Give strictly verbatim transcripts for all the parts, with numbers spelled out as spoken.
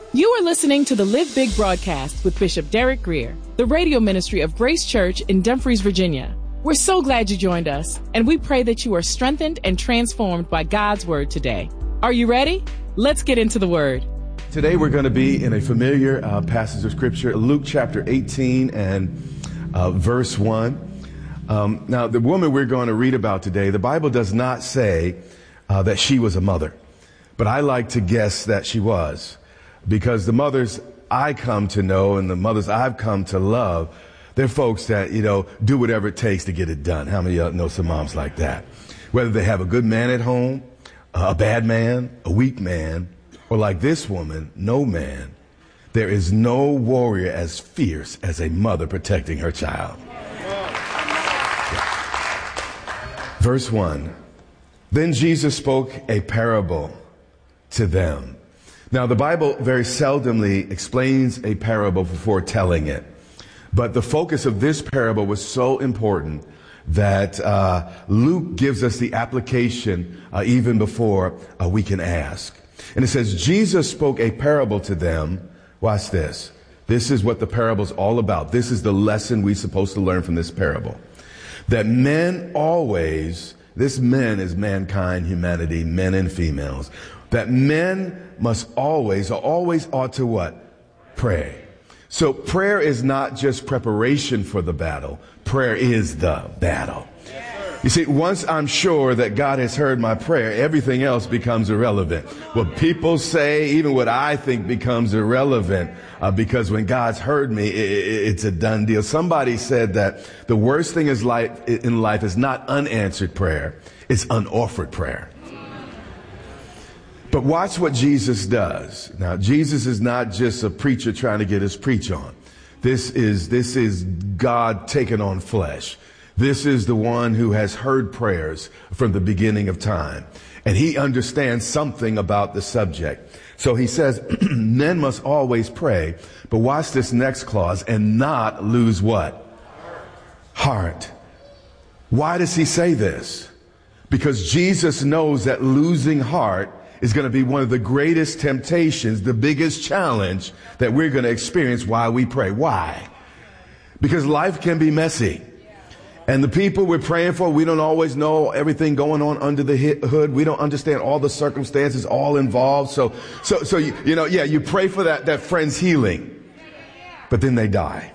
You are listening to the Live Big broadcast with Bishop Derek Greer, the radio ministry of Grace Church in Dumfries, Virginia. We're so glad you joined us, and we pray that you are strengthened and transformed by God's word today. Are you ready? Let's get into the word. Today we're going to be in a familiar uh, passage of scripture, Luke chapter eighteen and uh, verse one. Um, now, the woman we're going to read about today, the Bible does not say uh, that she was a mother, but I like to guess that she was, because the mothers I come to know and the mothers I've come to love, they're folks that, you know, do whatever it takes to get it done. How many of you know some moms like that? Whether they have a good man at home, a bad man, a weak man, or like this woman, no man. There is no warrior as fierce as a mother protecting her child. Verse one, then Jesus spoke a parable to them. Now, the Bible very seldomly explains a parable before telling it. But the focus of this parable was so important that uh, Luke gives us the application uh, even before uh, we can ask. And it says, Jesus spoke a parable to them. Watch this. This is what the parable's all about. This is the lesson we're supposed to learn from this parable. That men always, this men is mankind, humanity, men and females, that men must always, or always ought to what? Pray. So prayer is not just preparation for the battle. Prayer is the battle. You see, once I'm sure that God has heard my prayer, everything else becomes irrelevant. What people say, even what I think, becomes irrelevant uh, because when God's heard me, it, it, it's a done deal. Somebody said that the worst thing is life, in life is not unanswered prayer. It's unoffered prayer. But watch what Jesus does. Now, Jesus is not just a preacher trying to get his preach on. This is, this is God taking on flesh. This is the one who has heard prayers from the beginning of time. And he understands something about the subject. So he says, men must always pray. But watch this next clause, and not lose what? Heart. Why does he say this? Because Jesus knows that losing heart is going to be one of the greatest temptations, the biggest challenge that we're going to experience while we pray. Why? Because life can be messy. And the people we're praying for, we don't always know everything going on under the hood. We don't understand all the circumstances all involved. So, so, so, you, you know, yeah, you pray for that, that friend's healing, but then they die.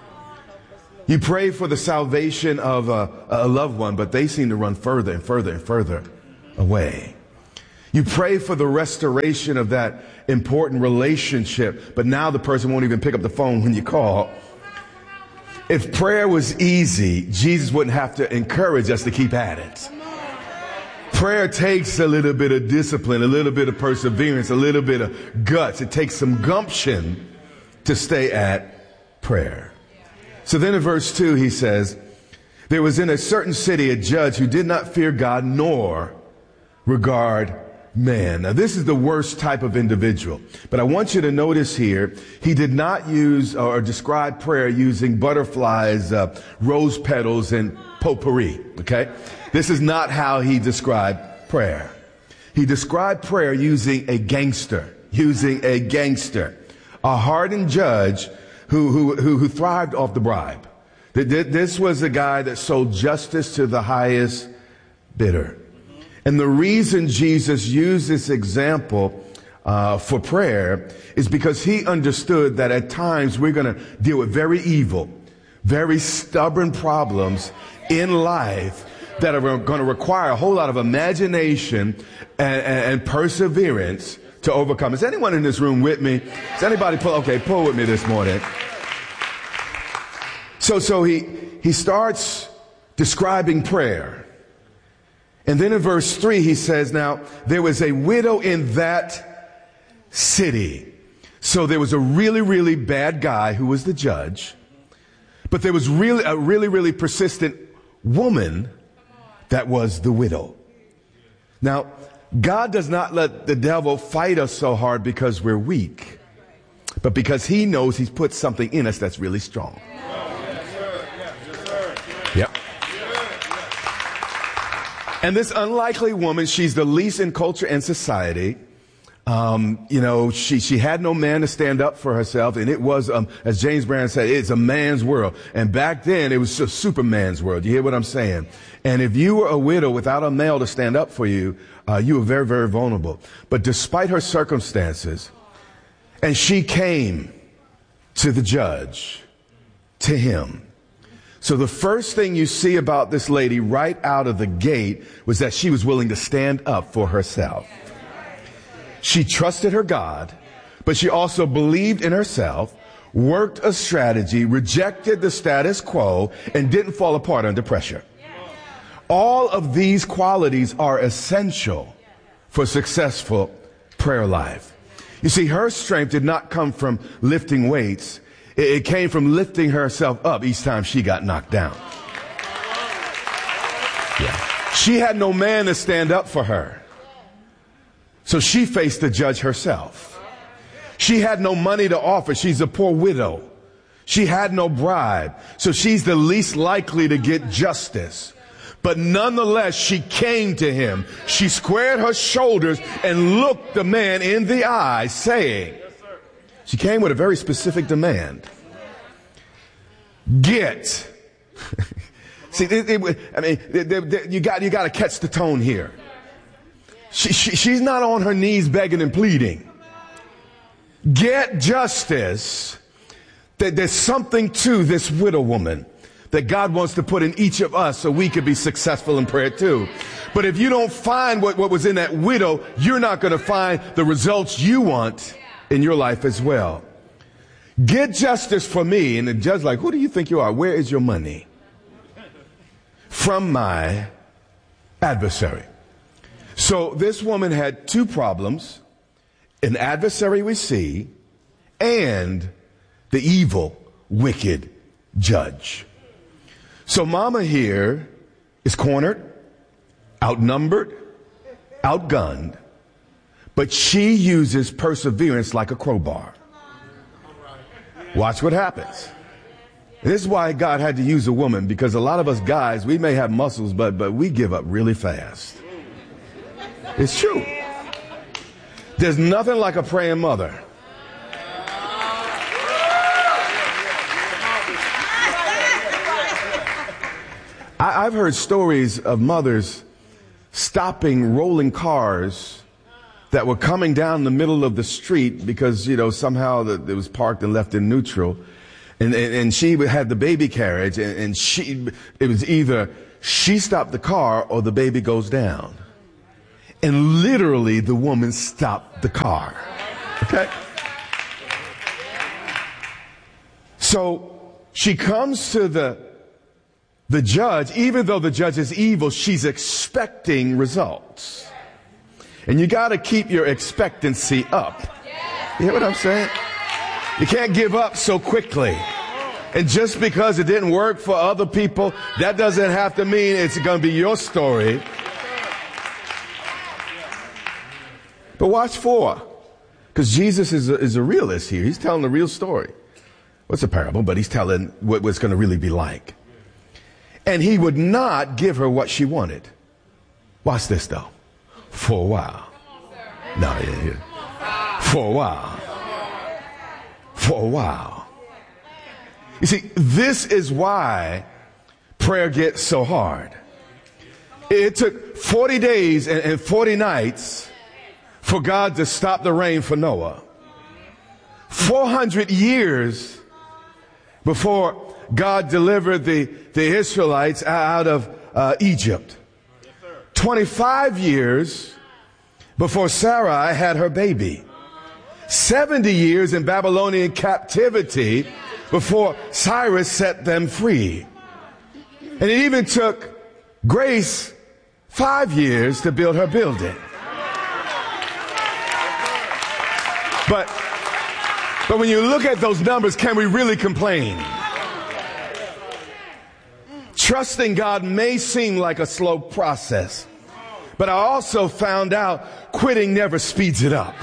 You pray for the salvation of a, a loved one, but they seem to run further and further and further away. You pray for the restoration of that important relationship, but now the person won't even pick up the phone when you call. If prayer was easy, Jesus wouldn't have to encourage us to keep at it. Prayer takes a little bit of discipline, a little bit of perseverance, a little bit of guts. It takes some gumption to stay at prayer. So then in verse two, he says, there was in a certain city a judge who did not fear God nor regard man. Now, this is the worst type of individual. But I want you to notice here, he did not use or describe prayer using butterflies, uh, rose petals, and potpourri. Okay? This is not how he described prayer. He described prayer using a gangster, using a gangster, a hardened judge who, who, who, who thrived off the bribe. This was a guy that sold justice to the highest bidder. And the reason Jesus used this example uh, for prayer is because he understood that at times we're going to deal with very evil, very stubborn problems in life that are going to require a whole lot of imagination and, and, and perseverance to overcome. Is anyone in this room with me? Is anybody pull? Okay, pull with me this morning. So, so he he starts describing prayer. And then in verse three, he says, now, there was a widow in that city. So there was a really, really bad guy who was the judge. But there was really a really, really persistent woman that was the widow. Now, God does not let the devil fight us so hard because we're weak, but because he knows he's put something in us that's really strong. Yep. And this unlikely woman, she's the least in culture and society. Um, you know, she, she had no man to stand up for herself. And it was, um, as James Brown said, it's a man's world. And back then it was a superman's world. You hear what I'm saying? And if you were a widow without a male to stand up for you, uh, you were very, very vulnerable. But despite her circumstances, and she came to the judge, to him. So the first thing you see about this lady right out of the gate was that she was willing to stand up for herself. She trusted her God, but she also believed in herself, worked a strategy, rejected the status quo, and didn't fall apart under pressure. All of these qualities are essential for successful prayer life. You see, her strength did not come from lifting weights. It came from lifting herself up each time she got knocked down. Yeah. She had no man to stand up for her. So she faced the judge herself. She had no money to offer. She's a poor widow. She had no bribe. So she's the least likely to get justice. But nonetheless, she came to him. She squared her shoulders and looked the man in the eye, saying, she came with a very specific demand. Get. See, it, it, I mean, it, it, you got, you got to catch the tone here. She, she, she's not on her knees begging and pleading. Get justice. That there's something to this widow woman that God wants to put in each of us so we could be successful in prayer too. But if you don't find what, what was in that widow, you're not going to find the results you want in your life as well. Get justice for me. And the judge's like, who do you think you are? Where is your money? From my adversary. So this woman had two problems: an adversary we see and the evil, wicked judge. So mama here is cornered, outnumbered, outgunned, but she uses perseverance like a crowbar. Watch what happens. This is why God had to use a woman, because a lot of us guys, we may have muscles, but, but we give up really fast. It's true. There's nothing like a praying mother. I, I've heard stories of mothers stopping rolling cars that were coming down the middle of the street because, you know, somehow the, it was parked and left in neutral. And, and, and she had the baby carriage, and, and she, it was either she stopped the car or the baby goes down. And literally the woman stopped the car. Okay? So she comes to the, the judge. Even though the judge is evil, she's expecting results. And you got to keep your expectancy up. You hear what I'm saying? You can't give up so quickly. And just because it didn't work for other people, that doesn't have to mean it's going to be your story. But watch for, because Jesus is a, is a realist here. He's telling the real story. What's a parable? But he's telling what it's going to really be like. And he would not give her what she wanted. Watch this, though. For a while. No, yeah, yeah. For a while. For a while. You see, this is why prayer gets so hard. It took forty days and forty nights for God to stop the rain for Noah. four hundred years before God delivered the, the Israelites out of uh, Egypt. twenty-five years before Sarai had her baby. seventy years in Babylonian captivity before Cyrus set them free. And it even took Grace five years to build her building. But, but when you look at those numbers, can we really complain? Trusting God may seem like a slow process, but I also found out quitting never speeds it up.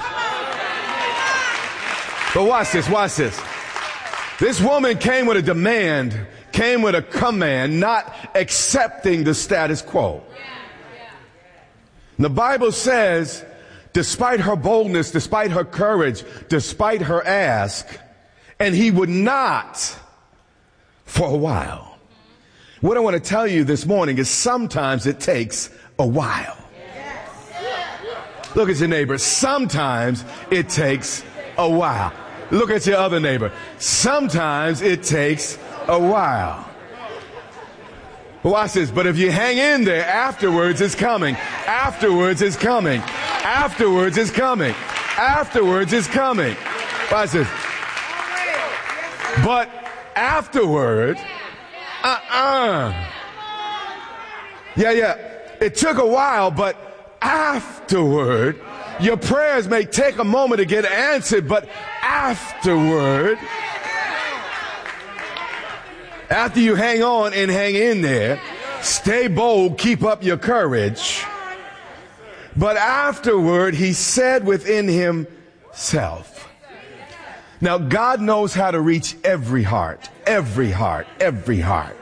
But watch this, watch this. This woman came with a demand, came with a command, not accepting the status quo. The Bible says despite her boldness, despite her courage, despite her ask, and he would not for a while. What I want to tell you this morning is sometimes it takes a while. Look at your neighbor. Sometimes it takes a while. Look at your other neighbor. Sometimes it takes a while. Watch this. But if you hang in there, afterwards is coming. Afterwards is coming. Afterwards is coming. Afterwards is coming. Watch this. But afterward, uh-uh. Yeah, yeah. It took a while, but afterward, your prayers may take a moment to get answered, but afterward, after you hang on and hang in there, stay bold, keep up your courage. But afterward, he said within himself. Now, God knows how to reach every heart, every heart, every heart.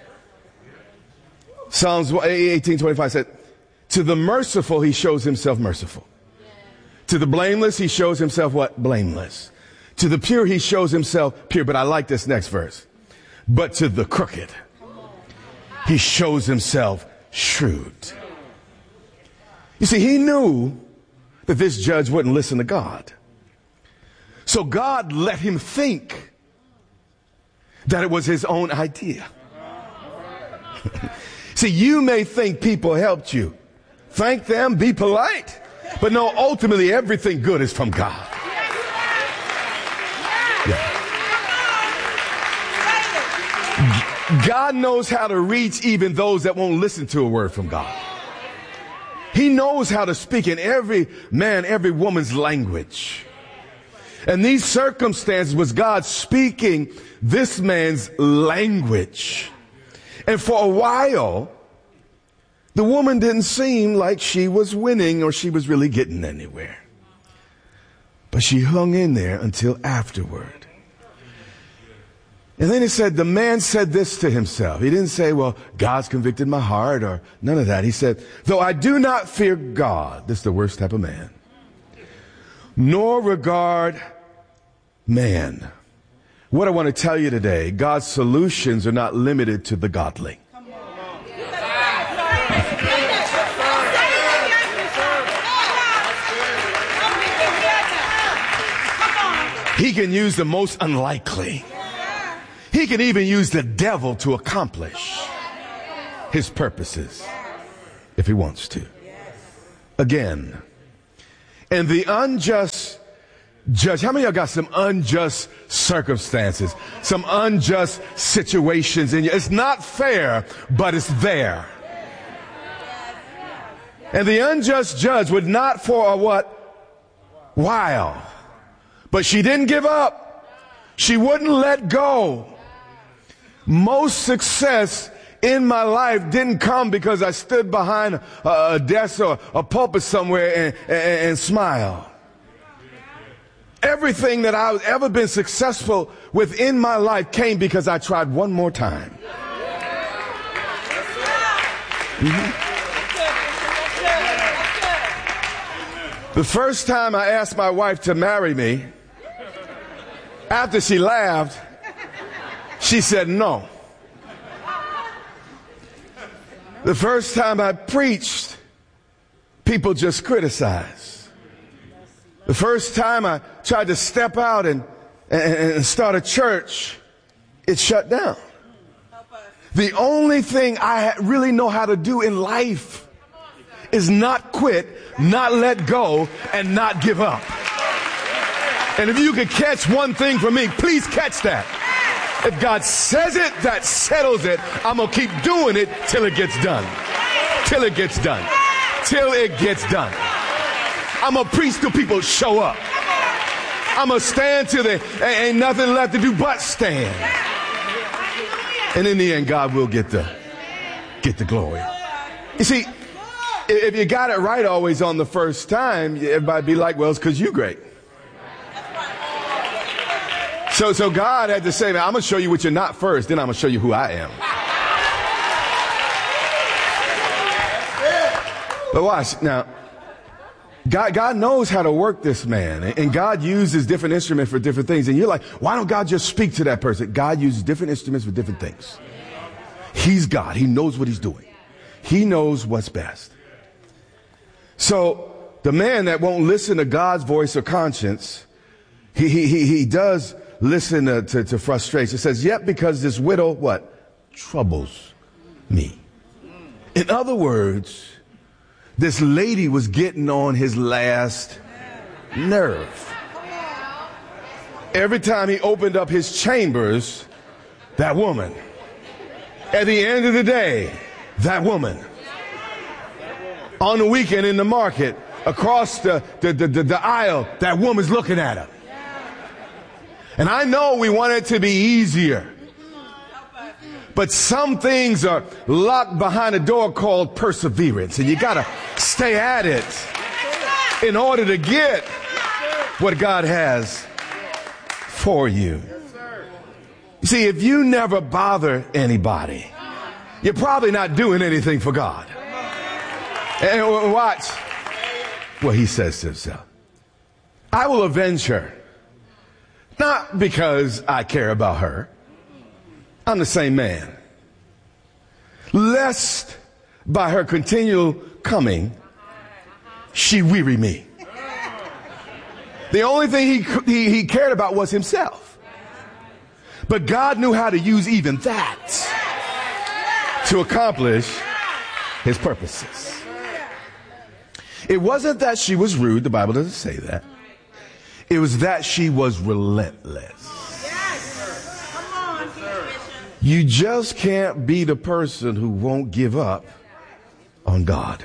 Psalms eighteen twenty-five said, to the merciful, he shows himself merciful. To the blameless, he shows himself what? Blameless. To the pure, he shows himself pure. But I like this next verse. But to the crooked, he shows himself shrewd. You see, he knew that this judge wouldn't listen to God. So God let him think that it was his own idea. See, you may think people helped you. Thank them, be polite. But no, ultimately everything good is from God. Yeah. God knows how to reach even those that won't listen to a word from God. He knows how to speak in every man, every woman's language. And these circumstances was God speaking this man's language. And for a while, the woman didn't seem like she was winning or she was really getting anywhere. But she hung in there until afterward. And then he said, the man said this to himself. He didn't say, well, God's convicted my heart or none of that. He said, though I do not fear God, this is the worst type of man, nor regard man. What I want to tell you today, God's solutions are not limited to the godly. He can use the most unlikely. He can even use the devil to accomplish his purposes if he wants to. Again, and the unjust judge. How many of y'all got some unjust circumstances, some unjust situations in you? It's not fair, but it's there. And the unjust judge would not for a what? While. But she didn't give up. She wouldn't let go. Most success in my life didn't come because I stood behind a, a desk or a pulpit somewhere and, and, and smiled. Everything that I've ever been successful with in my life came because I tried one more time. Mm-hmm. The first time I asked my wife to marry me, after she laughed, she said no. The first time I preached, people just criticized. The first time I tried to step out and, and, and start a church, it shut down. The only thing I really know how to do in life is not quit, not let go, and not give up. And if you could catch one thing from me, please catch that. If God says it, that settles it. I'm going to keep doing it till it gets done. Till it gets done. Till it gets done. I'm going to preach till people show up. I'm going to stand till there ain't nothing left to do but stand. And in the end, God will get the, get the glory. You see, if you got it right always on the first time, everybody be like, well, it's because you're great. So, so God had to say, I'm going to show you what you're not first, then I'm going to show you who I am. But watch. Now, God, God knows how to work this man, and God uses different instruments for different things. And you're like, why don't God just speak to that person? God uses different instruments for different things. He's God. He knows what he's doing. He knows what's best. So the man that won't listen to God's voice or conscience, he, he, he, he does listen to, to, to frustration. It says, yet because this widow, what? Troubles me. In other words, this lady was getting on his last nerve. Every time he opened up his chambers, that woman. At the end of the day, that woman. On the weekend in the market, across the, the, the, the, the aisle, that woman's looking at him. And I know we want it to be easier. But some things are locked behind a door called perseverance. And you got to stay at it in order to get what God has for you. You see, if you never bother anybody, you're probably not doing anything for God. And watch what he says to himself. I will avenge her. Not because I care about her. I'm the same man. Lest by her continual coming, she weary me. The only thing he, he, he cared about was himself. But God knew how to use even that to accomplish his purposes. It wasn't that she was rude. The Bible doesn't say that. It was that she was relentless. You just can't be the person who won't give up on God.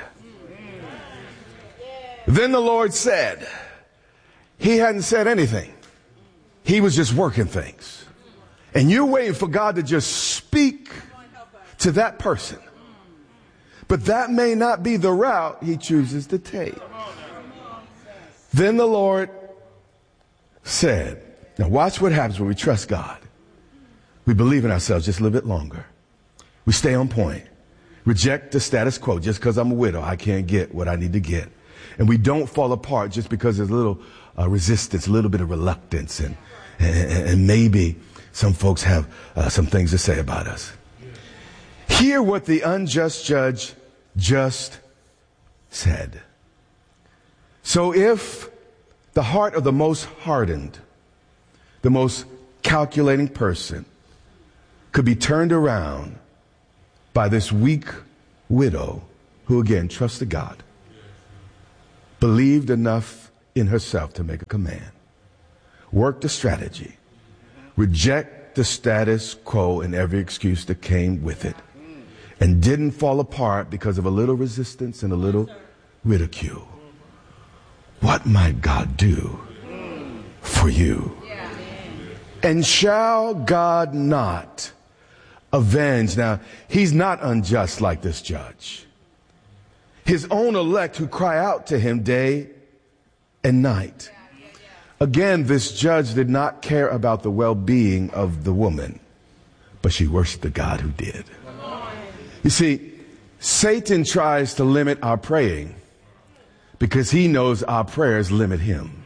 Then the Lord said, he hadn't said anything. He was just working things. And you're waiting for God to just speak to that person. But that may not be the route he chooses to take. Then the Lord said, now watch what happens when we trust God. We believe in ourselves just a little bit longer. We stay on point. Reject the status quo. Just because I'm a widow, I can't get what I need to get. And we don't fall apart just because there's a little uh, resistance, a little bit of reluctance. And, and, and maybe some folks have uh, some things to say about us. Hear what the unjust judge just said. So if the heart of the most hardened, the most calculating person could be turned around by this weak widow who again trusted God, believed enough in herself to make a command, worked a strategy, reject the status quo and every excuse that came with it, and didn't fall apart because of a little resistance and a little ridicule. What might God do for you? And shall God not avenge? Now, he's not unjust like this judge. His own elect who cry out to him day and night. Again, this judge did not care about the well-being of the woman, but she worshiped the God who did. You see, Satan tries to limit our praying because he knows our prayers limit him.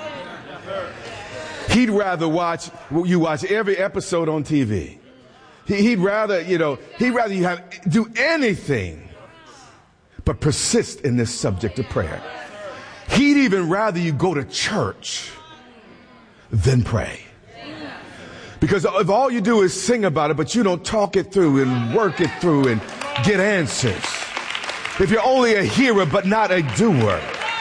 He'd rather watch, you watch every episode on T V. He'd rather, you know, he'd rather you have, do anything but persist in this subject of prayer. He'd even rather you go to church than pray. Because if all you do is sing about it, but you don't talk it through and work it through and get answers. If you're only a hearer but not a doer,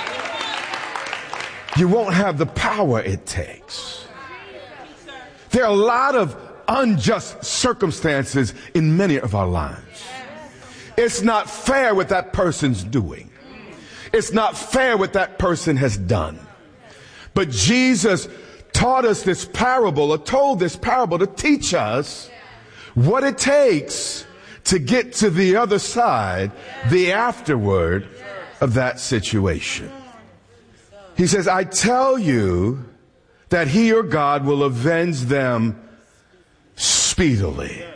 you won't have the power it takes. There are a lot of unjust circumstances in many of our lives. It's not fair what that person's doing. It's not fair what that person has done. But Jesus taught us this parable, or told this parable to teach us what it takes to get to the other side, the afterward of that situation. He says, I tell you that he or God will avenge them speedily.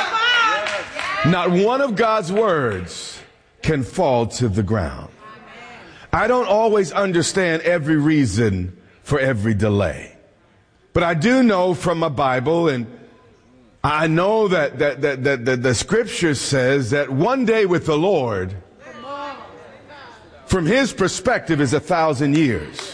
Not one of God's words can fall to the ground. I don't always understand every reason for every delay. But I do know from my Bible, and I know that, that, that, that, that the scripture says that one day with the Lord, from his perspective, is a thousand years.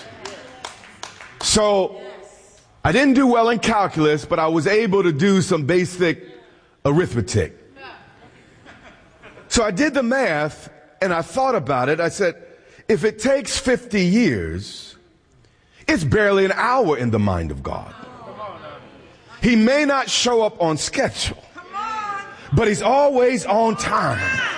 So I didn't do well in calculus, but I was able to do some basic arithmetic. So I did the math and I thought about it. I said, if it takes fifty years, it's barely an hour in the mind of God. He may not show up on schedule, but he's always on time.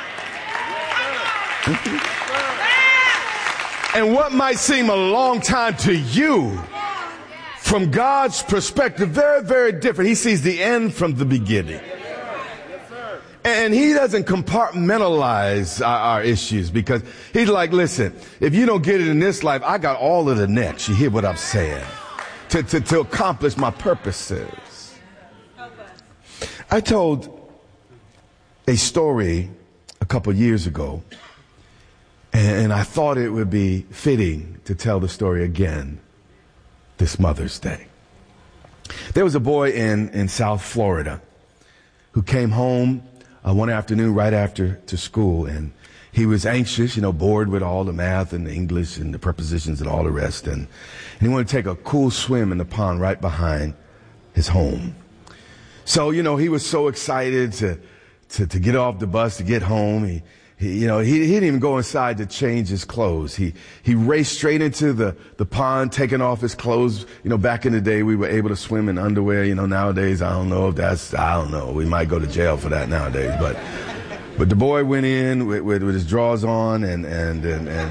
And what might seem a long time to you, from God's perspective, very, very different. He sees the end from the beginning. And he doesn't compartmentalize our, our issues, because he's like, listen, if you don't get it in this life, I got all of the next. You hear what I'm saying? To, to, to accomplish my purposes. I told a story a couple years ago, and, and I thought it would be fitting to tell the story again this Mother's Day. There was a boy in, in South Florida who came home Uh, one afternoon right after to school, and he was anxious, you know, bored with all the math and the English and the prepositions and all the rest, and, and he wanted to take a cool swim in the pond right behind his home. So, you know, he was so excited to to, to get off the bus, to get home. He, he you know, he, he didn't even go inside to change his clothes. He he raced straight into the, the pond, taking off his clothes. You know, back in the day, we were able to swim in underwear. You know, nowadays, I don't know if that's, I don't know. We might go to jail for that nowadays. But but the boy went in with, with, with his drawers on, and, and, and, and,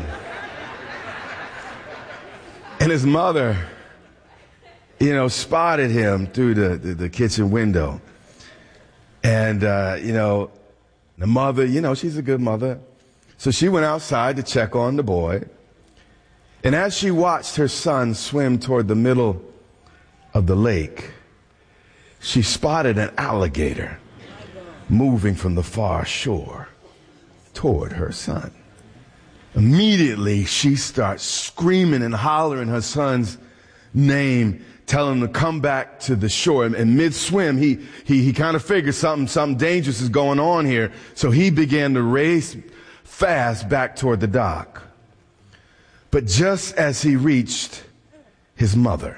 and his mother, you know, spotted him through the, the, the kitchen window. And, uh, you know, the mother, you know, she's a good mother. So she went outside to check on the boy. And as she watched her son swim toward the middle of the lake, she spotted an alligator moving from the far shore toward her son. Immediately, she starts screaming and hollering her son's name, telling him to come back to the shore. And, and mid-swim, he, he, he kind of figured something, something dangerous is going on here. So he began to race fast back toward the dock. But just as he reached his mother,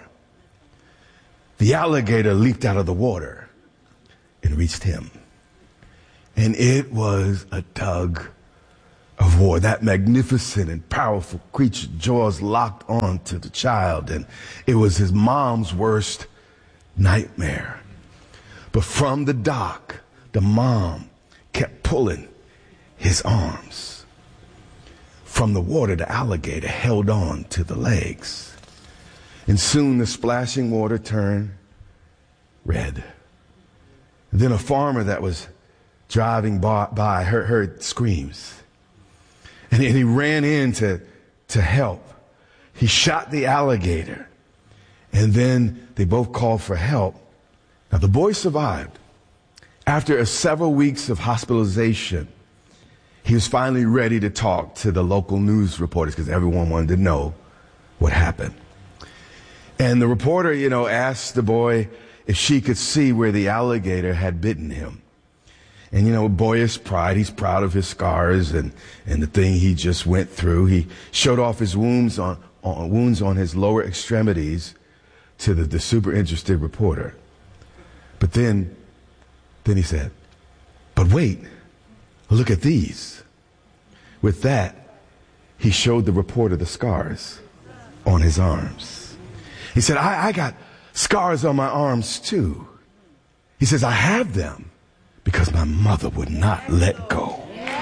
the alligator leaped out of the water and reached him. And it was a tug of war. That magnificent and powerful creature, jaws locked on to the child, and it was his mom's worst nightmare. But from the dock, the mom kept pulling his arms. From the water, the alligator held on to the legs. And soon the splashing water turned red. And then a farmer that was driving by, by heard, heard screams. And he, and he ran in to, to help. He shot the alligator. And then they both called for help. Now, the boy survived. After a several weeks of hospitalization, he was finally ready to talk to the local news reporters, because everyone wanted to know what happened. And the reporter, you know, asked the boy if she could see where the alligator had bitten him. And, you know, boyish pride, he's proud of his scars and, and the thing he just went through. He showed off his wounds on, on wounds on his lower extremities to the, the super interested reporter. But then, then he said, but wait, look at these. With that, he showed the reporter the scars on his arms. He said, I, I got scars on my arms too. He says, I have them because my mother would not let go.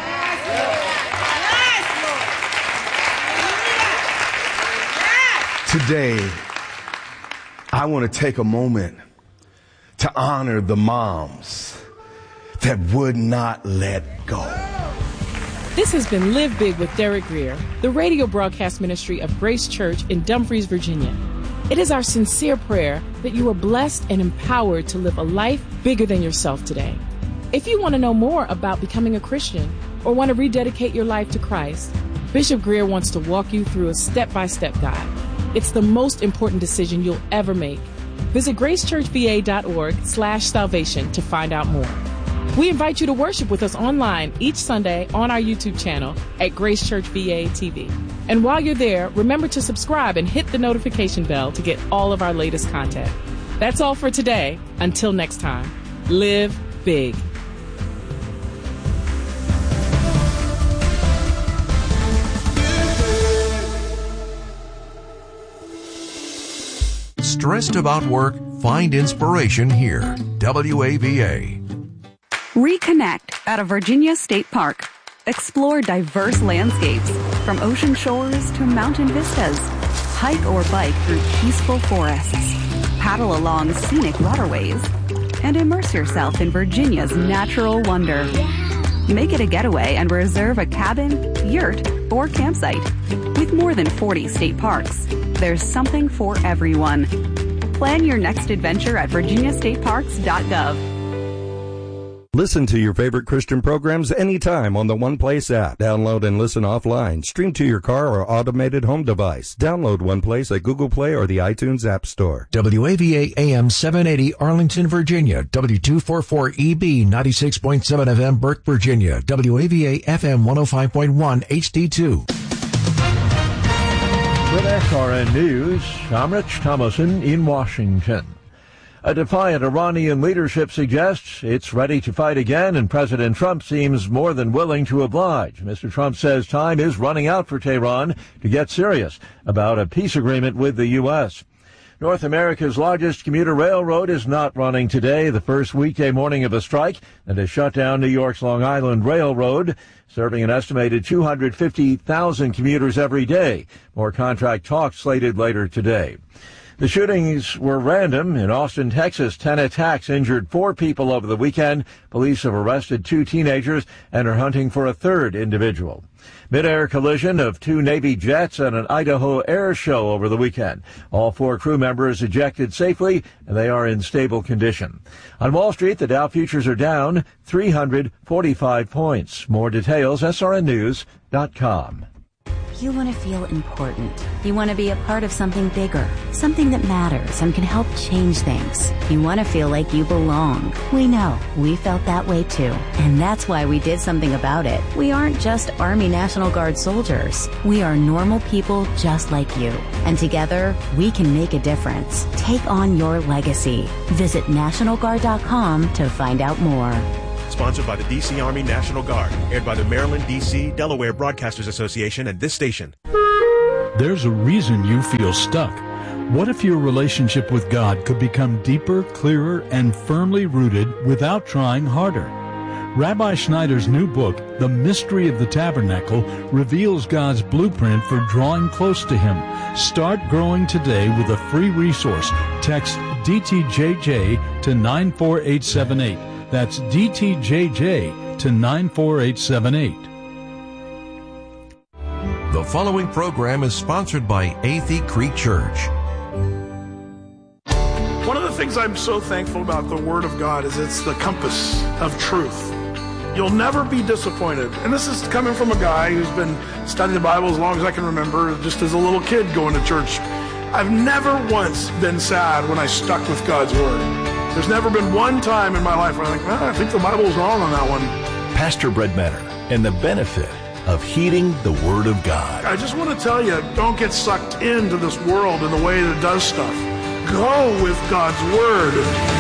Today, I want to take a moment to honor the moms that would not let go. This has been Live Big with Derek Grier, the radio broadcast ministry of Grace Church in Dumfries, Virginia. It is our sincere prayer that you are blessed and empowered to live a life bigger than yourself today. If you want to know more about becoming a Christian or want to rededicate your life to Christ, Bishop Greer wants to walk you through a step-by-step guide. It's the most important decision you'll ever make. Visit gracechurchva.org slash salvation to find out more. We invite you to worship with us online each Sunday on our YouTube channel at Grace Church V A T V. And while you're there, remember to subscribe and hit the notification bell to get all of our latest content. That's all for today. Until next time, live big. Stressed about work? Find inspiration here. W A V A. Reconnect at a Virginia State Park. Explore diverse landscapes, from ocean shores to mountain vistas. Hike or bike through peaceful forests. Paddle along scenic waterways. And immerse yourself in Virginia's natural wonder. Make it a getaway and reserve a cabin, yurt, or campsite. With more than forty state parks, there's something for everyone. Plan your next adventure at virginia state parks dot gov. Listen to your favorite Christian programs anytime on the One Place app. Download and listen offline. Stream to your car or automated home device. Download One Place at Google Play or the iTunes App Store. W A V A A M seven eighty Arlington, Virginia. W two forty-four E B ninety-six point seven F M Burke, Virginia. W A V A F M one oh five point one H D two. With S R N News, I'm Rich Thomason in Washington. A defiant Iranian leadership suggests it's ready to fight again, and President Trump seems more than willing to oblige. Mister Trump says time is running out for Tehran to get serious about a peace agreement with the U S. North America's largest commuter railroad is not running today, the first weekday morning of a strike that has shut down New York's Long Island Railroad, serving an estimated two hundred fifty thousand commuters every day. More contract talks slated later today. The shootings were random. In Austin, Texas, ten attacks injured four people over the weekend. Police have arrested two teenagers and are hunting for a third individual. Mid-air collision of two Navy jets at an Idaho air show over the weekend. All four crew members ejected safely, and they are in stable condition. On Wall Street, the Dow futures are down three hundred forty-five points. More details, S R N news dot com. You want to feel important. You want to be a part of something bigger, something that matters and can help change things. You want to feel like you belong. We know. We felt that way too. And that's why we did something about it. We aren't just Army National Guard soldiers. We are normal people just like you. And together, we can make a difference. Take on your legacy. Visit National Guard dot com to find out more. Sponsored by the D C Army National Guard. Aired by the Maryland, D C, Delaware Broadcasters Association and this station. There's a reason you feel stuck. What if your relationship with God could become deeper, clearer, and firmly rooted without trying harder? Rabbi Schneider's new book, The Mystery of the Tabernacle, reveals God's blueprint for drawing close to Him. Start growing today with a free resource. Text D T J J to nine four eight seven eight. That's D T J J to nine four eight seven eight. The following program is sponsored by Athey Creek Church. One of the things I'm so thankful about the Word of God is it's the compass of truth. You'll never be disappointed. And this is coming from a guy who's been studying the Bible as long as I can remember, just as a little kid going to church. I've never once been sad when I stuck with God's Word. There's never been one time in my life where I think, well, I think the Bible was wrong on that one. Pastor Brett Menner and the benefit of heeding the Word of God. I just want to tell you, don't get sucked into this world in the way that it does stuff. Go with God's Word.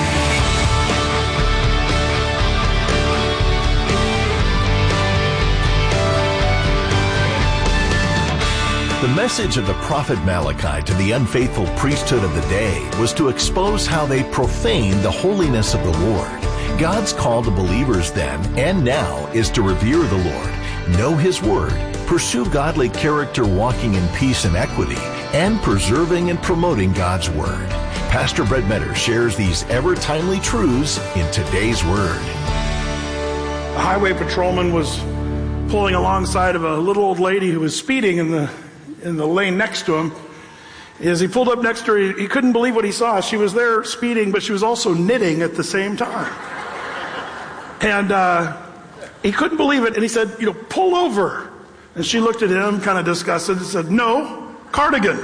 The message of the prophet Malachi to the unfaithful priesthood of the day was to expose how they profaned the holiness of the Lord. God's call to believers then and now is to revere the Lord, know His Word, pursue godly character walking in peace and equity, and preserving and promoting God's Word. Pastor Brett Menner shares these ever-timely truths in today's Word. A highway patrolman was pulling alongside of a little old lady who was speeding in the in the lane next to him. As he pulled up next to her, he couldn't believe what he saw. She was there speeding, but she was also knitting at the same time. And uh, he couldn't believe it, and he said, you know, pull over. And she looked at him, kind of disgusted, and said, no, cardigan.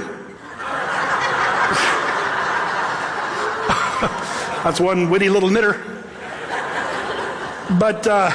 That's one witty little knitter. But uh,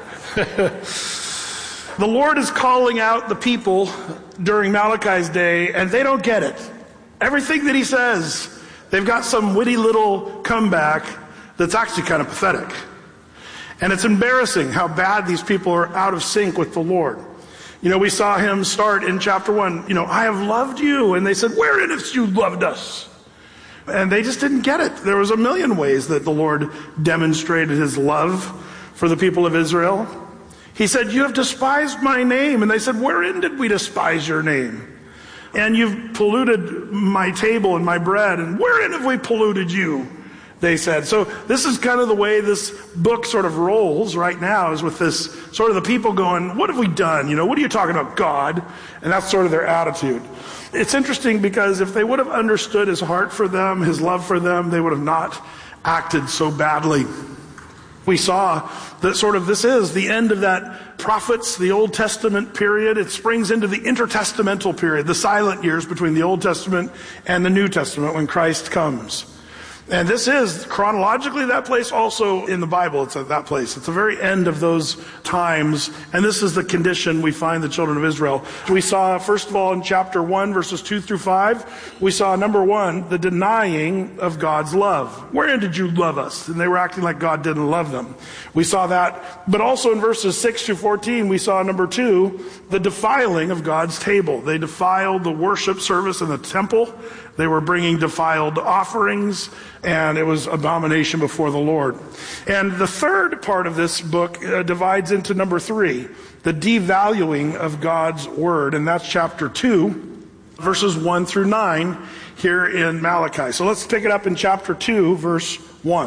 the Lord is calling out the people during Malachi's day, and they don't get it. Everything that he says, they've got some witty little comeback that's actually kind of pathetic. And it's embarrassing how bad these people are out of sync with the Lord. You know, we saw him start in chapter one, you know, I have loved you. And they said, wherein have you loved us? And they just didn't get it. There was a million ways that the Lord demonstrated his love for the people of Israel. He said, you have despised my name. And they said, wherein did we despise your name? And you've polluted my table and my bread. And wherein have we polluted you? They said. So this is kind of the way this book sort of rolls right now, is with this sort of the people going, what have we done? You know, what are you talking about, God? And that's sort of their attitude. It's interesting because if they would have understood his heart for them, his love for them, they would have not acted so badly. We saw that sort of this is the end of that prophets, the Old Testament period. It springs into the intertestamental period, the silent years between the Old Testament and the New Testament when Christ comes. And this is chronologically that place, also in the Bible it's at that place. It's the very end of those times, and this is the condition we find the children of Israel. We saw, first of all, in chapter one, verses two through five, we saw, number one, the denying of God's love. Wherein did you love us? And they were acting like God didn't love them. We saw that, but also in verses six to fourteen, we saw, number two, the defiling of God's table. They defiled the worship service in the temple. They were bringing defiled offerings, and it was abomination before the Lord. And the third part of this book uh, divides into number three, the devaluing of God's word. And that's chapter two, verses one through nine here in Malachi. So let's pick it up in chapter two, verse one.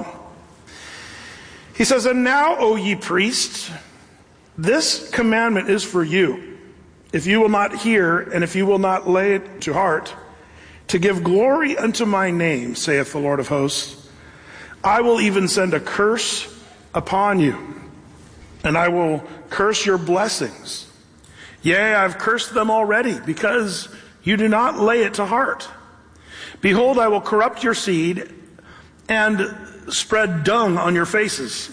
He says, and now, O ye priests, this commandment is for you. If you will not hear, and if you will not lay it to heart, to give glory unto my name, saith the Lord of hosts, I will even send a curse upon you, and I will curse your blessings. Yea, I've cursed them already, because you do not lay it to heart. Behold, I will corrupt your seed, and spread dung on your faces,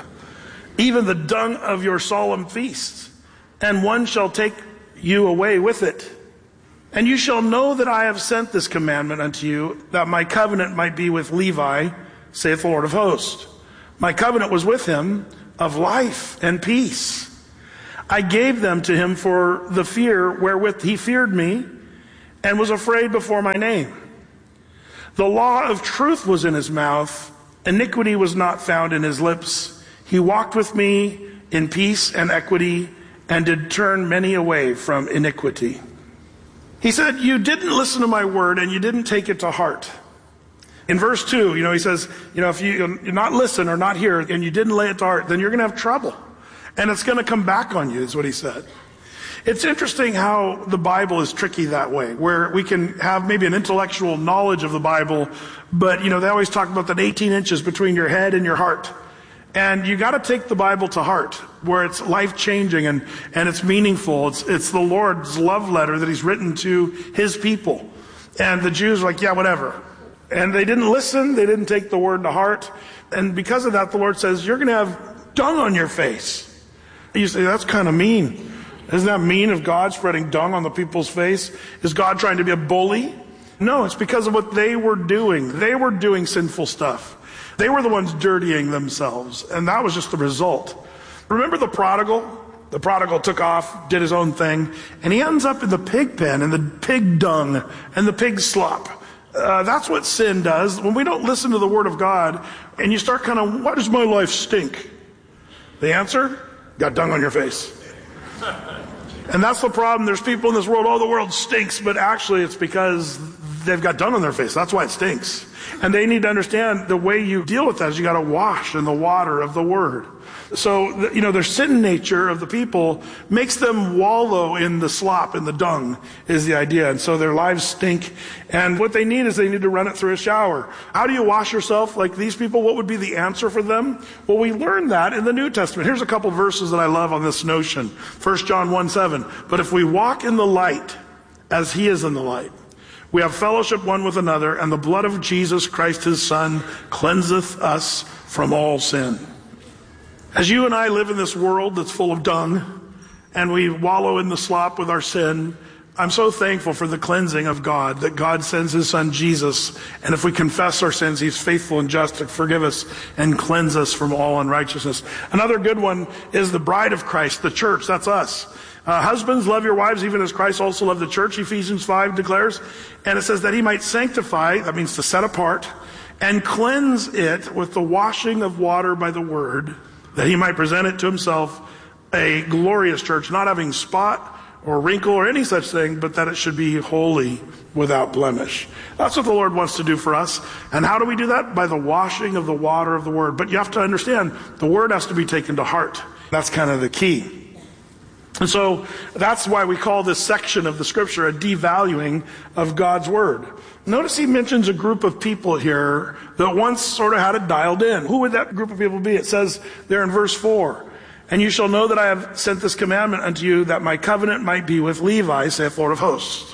even the dung of your solemn feasts, and one shall take you away with it. And you shall know that I have sent this commandment unto you, that my covenant might be with Levi, saith the Lord of hosts. My covenant was with him of life and peace. I gave them to him for the fear wherewith he feared me, and was afraid before my name. The law of truth was in his mouth, iniquity was not found in his lips. He walked with me in peace and equity, and did turn many away from iniquity. He said, you didn't listen to my word, and you didn't take it to heart. In verse two, you know, he says, you know, if you you not listen or not hear, and you didn't lay it to heart, then you're going to have trouble. And it's going to come back on you, is what he said. It's interesting how the Bible is tricky that way, where we can have maybe an intellectual knowledge of the Bible, but, you know, they always talk about that eighteen inches between your head and your heart. And you got to take the Bible to heart, where it's life-changing and, and it's meaningful. It's, it's the Lord's love letter that he's written to his people. And the Jews are like, yeah, whatever. And they didn't listen. They didn't take the word to heart. And because of that, the Lord says, you're going to have dung on your face. You say, that's kind of mean. Isn't that mean of God spreading dung on the people's face? Is God trying to be a bully? No, it's because of what they were doing. They were doing sinful stuff. They were the ones dirtying themselves, and that was just the result. Remember the prodigal? The prodigal took off, did his own thing, and he ends up in the pig pen, and the pig dung, and the pig slop. Uh, that's what sin does. When we don't listen to the word of God, and you start kind of, why does my life stink? The answer? Got dung on your face. And that's the problem. There's people in this world, oh, the world stinks, but actually it's because they've got dung on their face. That's why it stinks. And they need to understand the way you deal with that is you got to wash in the water of the word. So, you know, their sin nature of the people makes them wallow in the slop, in the dung, is the idea. And so their lives stink. And what they need is they need to run it through a shower. How do you wash yourself like these people? What would be the answer for them? Well, we learn that in the New Testament. Here's a couple verses that I love on this notion. First John one seven. But if we walk in the light, as he is in the light, we have fellowship one with another, and the blood of Jesus Christ his Son cleanseth us from all sin. As you and I live in this world that's full of dung, and we wallow in the slop with our sin, I'm so thankful for the cleansing of God, that God sends his Son Jesus, and if we confess our sins, he's faithful and just to forgive us and cleanse us from all unrighteousness. Another good one is the bride of Christ, the church. That's us. Uh, husbands, love your wives even as Christ also loved the church, Ephesians five declares. And it says that he might sanctify, that means to set apart, and cleanse it with the washing of water by the word, that he might present it to himself a glorious church, not having spot or wrinkle or any such thing, but that it should be holy without blemish. That's what the Lord wants to do for us. And how do we do that? By the washing of the water of the word. But you have to understand, the word has to be taken to heart. That's kind of the key. And so that's why we call this section of the scripture a devaluing of God's word. Notice he mentions a group of people here that once sort of had it dialed in. Who would that group of people be? It says there in verse four, and you shall know that I have sent this commandment unto you, that my covenant might be with Levi, saith Lord of hosts.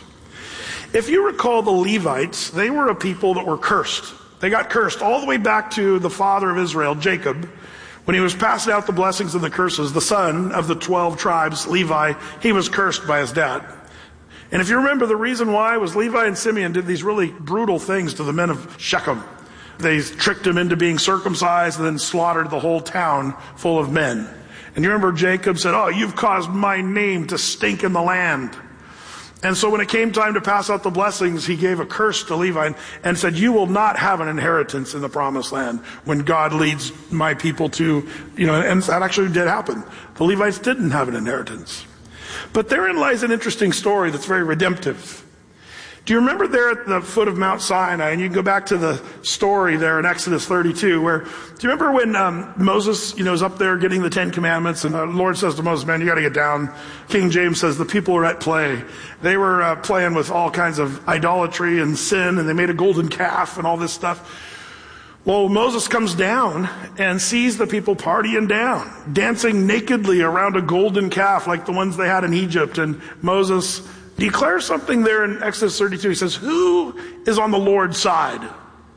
If you recall the Levites, they were a people that were cursed. They got cursed all the way back to the father of Israel, Jacob. When he was passing out the blessings and the curses, the son of the twelve tribes, Levi, he was cursed by his dad. And if you remember, the reason why was Levi and Simeon did these really brutal things to the men of Shechem. They tricked them into being circumcised and then slaughtered the whole town full of men. And you remember Jacob said, oh, you've caused my name to stink in the land. And so when it came time to pass out the blessings, he gave a curse to Levi and said, you will not have an inheritance in the promised land when God leads my people to, you know, and that actually did happen. The Levites didn't have an inheritance. But therein lies an interesting story that's very redemptive. Do you remember there at the foot of Mount Sinai, and you can go back to the story there in Exodus thirty-two, where, do you remember when um, Moses, you know, is up there getting the Ten Commandments, and the Lord says to Moses, man, you got to get down. King James says the people are at play. They were uh, playing with all kinds of idolatry and sin, and they made a golden calf and all this stuff. Well, Moses comes down and sees the people partying down, dancing nakedly around a golden calf like the ones they had in Egypt. And Moses declares something there in Exodus thirty-two. He says, who is on the Lord's side?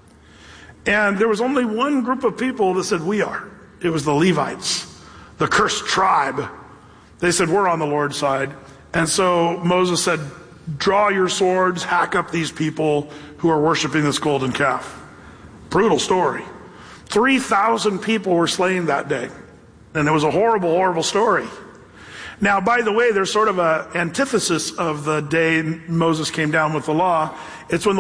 And there was only one group of people that said, we are. It was the Levites, the cursed tribe. They said, we're on the Lord's side. And so Moses said, draw your swords, hack up these people who are worshiping this golden calf. Brutal story. three thousand people were slain that day. And it was a horrible, horrible story. Now, by the way, there's sort of an antithesis of the day Moses came down with the law. It's when the